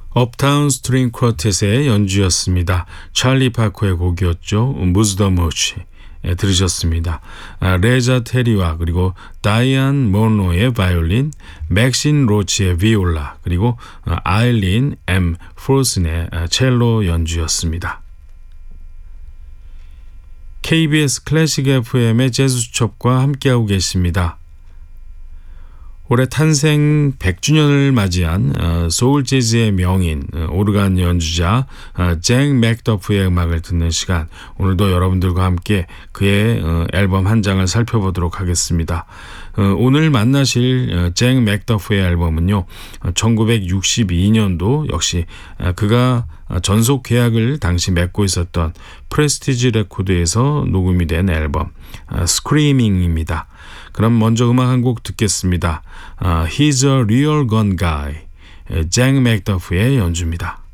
업타운 스트링 쿼텟의 연주였습니다. 찰리 파커의 곡이었죠. 무즈더머치 들으셨습니다. 레자 테리와 그리고 다이안 모노의 바이올린, 맥신 로치의 비올라, 그리고 아일린 M. 프로슨의 첼로 연주였습니다. KBS 클래식 FM의 재즈 수첩과 함께하고 계십니다. 올해 탄생 100주년을 맞이한 소울 재즈의 명인 오르간 연주자 잭 맥더프의 음악을 듣는 시간, 오늘도 여러분들과 함께 그의 앨범 한 장을 살펴보도록 하겠습니다. 오늘 만나실 잭 맥더프의 앨범은요, 1962년도 역시 그가 전속 계약을 당시 맺고 있었던 프레스티지 레코드에서 녹음이 된 앨범 스크리밍입니다. 그럼 먼저 음악 한 곡 듣겠습니다. He's a Real Gun Guy, 잭 맥더프의 연주입니다.